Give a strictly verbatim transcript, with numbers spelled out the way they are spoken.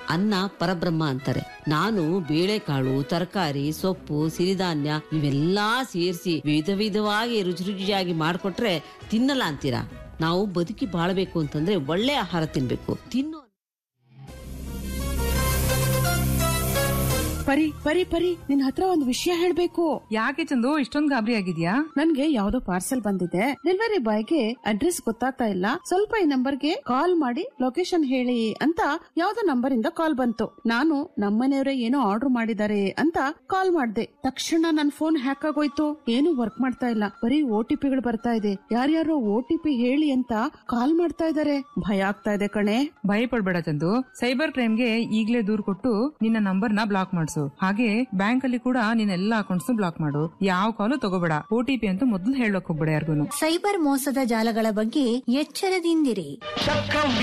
ಅನ್ನ ಪರಬ್ರಹ್ಮ ಅಂತಾರೆ. ನಾನು ಬೇಳೆಕಾಳು, ತರಕಾರಿ, ಸೊಪ್ಪು, ಸಿರಿಧಾನ್ಯ ಇವೆಲ್ಲಾ ಸೇರಿಸಿ ವಿಧ ವಿಧವಾಗಿ ರುಚಿ ರುಚಿಯಾಗಿ ಮಾಡ್ಕೊಟ್ರೆ ತಿನ್ನಲ್ಲ ಅಂತೀರಾ? ನಾವು ಬದುಕಿ ಬಾಳ್ಬೇಕು ಅಂತಂದ್ರೆ ಒಳ್ಳೆ ಆಹಾರ ತಿನ್ಬೇಕು. ತಿನ್ನು ಪರಿ ಪರಿ ಪರಿ ನಿನ್ ಹತ್ರ ಒಂದು ವಿಷಯ ಹೇಳ್ಬೇಕು. ಯಾಕೆ ಚಂದು ಇಷ್ಟೊಂದು ಗಾಬರಿ ಆಗಿದ್ಯಾ? ನನ್ಗೆ ಯಾವ್ದೋ ಪಾರ್ಸೆಲ್ ಬಂದಿದೆ. ಡೆಲಿವರಿ ಬಾಯ್ಗೆ ಅಡ್ರೆಸ್ ಗೊತ್ತಾಗ್ತಾ ಇಲ್ಲ. ಸ್ವಲ್ಪ ಈ ನಂಬರ್ಗೆ ಕಾಲ್ ಮಾಡಿ ಲೊಕೇಶನ್ ಹೇಳಿ ಅಂತ ಯಾವ್ದೋ ನಂಬರ್ ಇಂದ ಕಾಲ್ ಬಂತು. ನಾನು ನಮ್ಮನೆಯವರೇ ಏನೋ ಆರ್ಡರ್ ಮಾಡಿದ್ದಾರೆ ಅಂತ ಕಾಲ್ ಮಾಡ್ದೆ. ತಕ್ಷಣ ನನ್ ಫೋನ್ ಹ್ಯಾಕ್ ಆಗೋಯ್ತು. ಏನು ವರ್ಕ್ ಮಾಡ್ತಾ ಇಲ್ಲ. ಬರೀ ಓ ಟಿ ಪಿಗಳು ಬರ್ತಾ ಇದೆ. ಯಾರ್ಯಾರೋ ಓ ಟಿ ಪಿ ಹೇಳಿ ಅಂತ ಕಾಲ್ ಮಾಡ್ತಾ ಇದಾರೆ. ಭಯ ಆಗ್ತಾ ಇದೆ ಕಣೆ. ಭಯ ಪಡ್ಬೇಡ ಚಂದು. ಸೈಬರ್ ಕ್ರೈಮ್ಗೆ ಈಗ್ಲೇ ದೂರ್ ಕೊಟ್ಟು ನಿನ್ನ ನಂಬರ್ ನ ಬ್ಲಾಕ್ ಮಾಡಿಸು. ಹಾಗೆ ಬ್ಯಾಂಕ್ ಅಲ್ಲಿ ಕೂಡ ನಿನ್ನ ಎಲ್ಲಾ ಅಕೌಂಟ್ಸ್ ಬ್ಲಾಕ್ ಮಾಡು. ಯಾವ ಕಾಲು ತಗೋಬೇಡ. ಓ ಟಿ ಪಿ ಅಂತ ಮೊದಲು ಹೇಳಕ್ ಹೋಗ್ಬೇಡ ಯಾರಿಗೂ. ಸೈಬರ್ ಮೋಸದ ಜಾಲಗಳ ಬಗ್ಗೆ ಎಚ್ಚರದಿಂದಿರಿ.